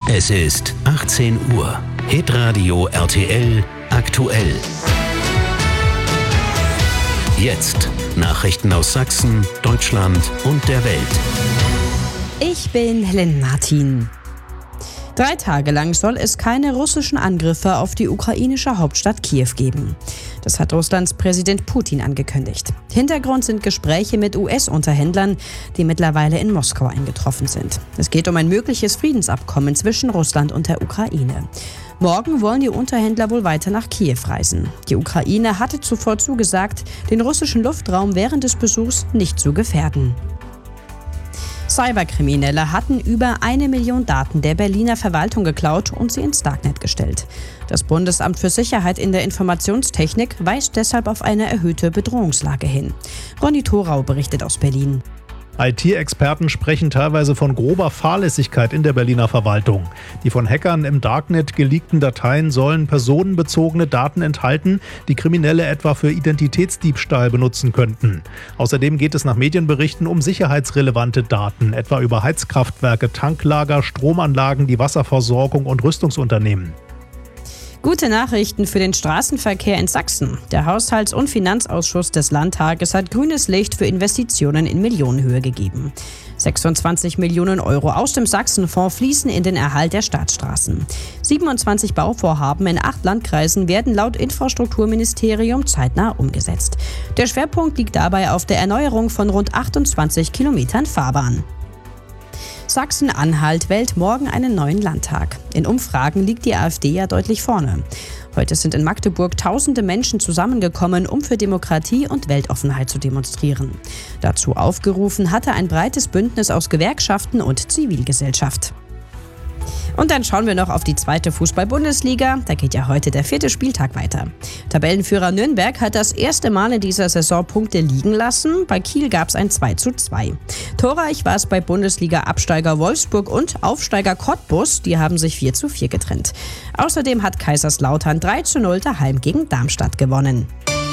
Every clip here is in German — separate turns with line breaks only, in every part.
Es ist 18 Uhr. Hitradio RTL aktuell. Jetzt Nachrichten aus Sachsen, Deutschland und der Welt.
Ich bin Helen Martin. 3 Tage lang soll es keine russischen Angriffe auf die ukrainische Hauptstadt Kiew geben. Das hat Russlands Präsident Putin angekündigt. Hintergrund sind Gespräche mit US-Unterhändlern, die mittlerweile in Moskau eingetroffen sind. Es geht um ein mögliches Friedensabkommen zwischen Russland und der Ukraine. Morgen wollen die Unterhändler wohl weiter nach Kiew reisen. Die Ukraine hatte zuvor zugesagt, den russischen Luftraum während des Besuchs nicht zu gefährden. Cyberkriminelle hatten über 1 Million Daten der Berliner Verwaltung geklaut und sie ins Darknet gestellt. Das Bundesamt für Sicherheit in der Informationstechnik weist deshalb auf eine erhöhte Bedrohungslage hin. Ronny Thorau berichtet aus Berlin.
IT-Experten sprechen teilweise von grober Fahrlässigkeit in der Berliner Verwaltung. Die von Hackern im Darknet geleakten Dateien sollen personenbezogene Daten enthalten, die Kriminelle etwa für Identitätsdiebstahl benutzen könnten. Außerdem geht es nach Medienberichten um sicherheitsrelevante Daten, etwa über Heizkraftwerke, Tanklager, Stromanlagen, die Wasserversorgung und Rüstungsunternehmen.
Gute Nachrichten für den Straßenverkehr in Sachsen. Der Haushalts- und Finanzausschuss des Landtages hat grünes Licht für Investitionen in Millionenhöhe gegeben. 26 Millionen Euro aus dem Sachsenfonds fließen in den Erhalt der Staatsstraßen. 27 Bauvorhaben in 8 Landkreisen werden laut Infrastrukturministerium zeitnah umgesetzt. Der Schwerpunkt liegt dabei auf der Erneuerung von rund 28 Kilometern Fahrbahn. Sachsen-Anhalt wählt morgen einen neuen Landtag. In Umfragen liegt die AfD ja deutlich vorne. Heute sind in Magdeburg tausende Menschen zusammengekommen, um für Demokratie und Weltoffenheit zu demonstrieren. Dazu aufgerufen hatte ein breites Bündnis aus Gewerkschaften und Zivilgesellschaft. Und dann schauen wir noch auf die 2. Fußball-Bundesliga. Da geht ja heute der 4. Spieltag weiter. Tabellenführer Nürnberg hat das erste Mal in dieser Saison Punkte liegen lassen. Bei Kiel gab es ein 2:2. Torreich war es bei Bundesliga-Absteiger Wolfsburg und Aufsteiger Cottbus. Die haben sich 4:4 getrennt. Außerdem hat Kaiserslautern 3:0 daheim gegen Darmstadt gewonnen.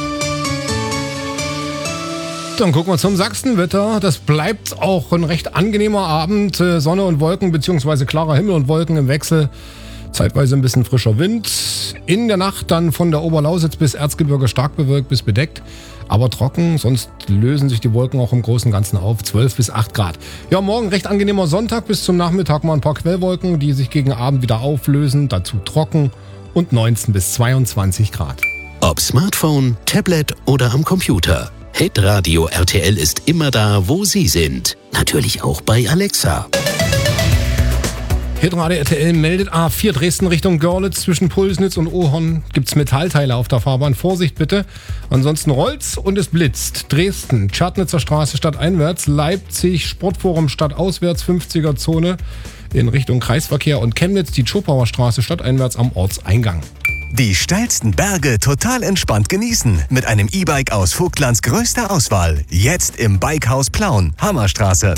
Dann gucken wir zum Sachsenwetter. Das bleibt auch ein recht angenehmer Abend. Sonne und Wolken bzw. klarer Himmel und Wolken im Wechsel. Zeitweise ein bisschen frischer Wind. In der Nacht dann von der Oberlausitz bis Erzgebirge stark bewölkt bis bedeckt. Aber trocken, sonst lösen sich die Wolken auch im Großen und Ganzen auf. 12 bis 8 Grad. Ja, morgen recht angenehmer Sonntag. Bis zum Nachmittag mal ein paar Quellwolken, die sich gegen Abend wieder auflösen. Dazu trocken und 19 bis 22 Grad.
Ob Smartphone, Tablet oder am Computer. Hitradio RTL ist immer da, wo Sie sind. Natürlich auch bei Alexa.
Hitradio RTL meldet A4 Dresden Richtung Görlitz zwischen Pulsnitz und Ohorn. Gibt's Metallteile auf der Fahrbahn. Vorsicht bitte. Ansonsten rollt's und es blitzt. Dresden, Tschadnitzer Straße stadteinwärts. Leipzig, Sportforum stadtauswärts, 50er Zone in Richtung Kreisverkehr. Und Chemnitz, die Tschopauer Straße stadteinwärts am Ortseingang.
Die steilsten Berge total entspannt genießen mit einem E-Bike aus Vogtlands größter Auswahl. Jetzt im Bikehaus Plauen, Hammerstraße.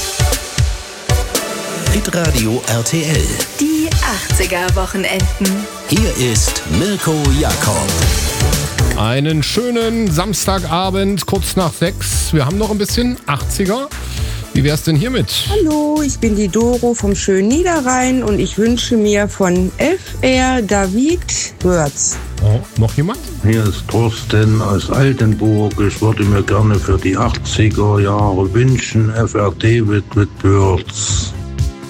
Hitradio RTL.
Die 80er-Wochenenden.
Hier ist Mirko Jakob.
Einen schönen Samstagabend, kurz nach 6. Wir haben noch ein bisschen 80er. Wie wär's denn hiermit?
Hallo, ich bin die Doro vom schönen Niederrhein und ich wünsche mir von FR David Words.
Oh, noch jemand?
Hier ist Thorsten aus Altenburg. Ich würde mir gerne für die 80er Jahre wünschen, FR David mit Birds.